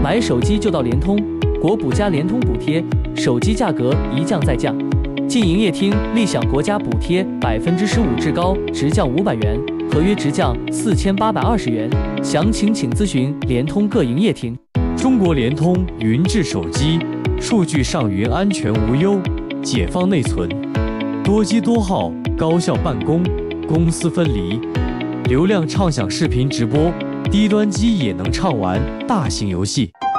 买手机就到联通，国补加联通补贴，手机价格一降再降。进营业厅立享国家补贴15%至高直降500元，合约直降4820元。详情请咨询联通各营业厅。 中国联通云智手机，数据上云安全无忧，解放内存，多机多号，高效办公，公私分离，流量畅享视频直播，低端机也能畅玩大型游戏。